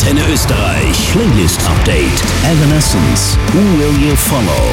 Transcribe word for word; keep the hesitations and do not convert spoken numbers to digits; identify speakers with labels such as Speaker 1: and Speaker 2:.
Speaker 1: Antenne Österreich Playlist Update. Evanescence. Who Will You Follow?